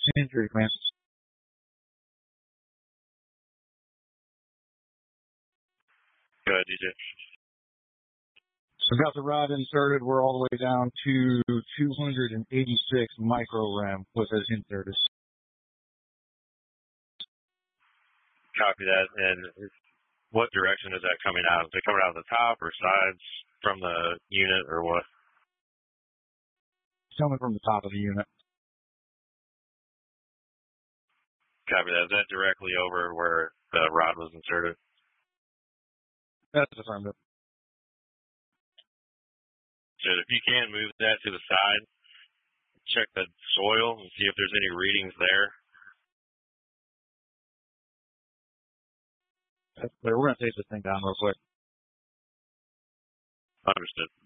Injury, man. Go ahead, DJ. So got the rod inserted. We're all the way down to 286 micro-rem with it inserted. Copy that. And what direction is that coming out? Is it coming out of the top or sides from the unit or what? It's coming from the top of the unit. Copy that. Is that directly over where the rod was inserted? That's affirmative. So if you can move that to the side, check the soil and see if there's any readings there. That's clear. We're going to take this thing down real quick. Understood.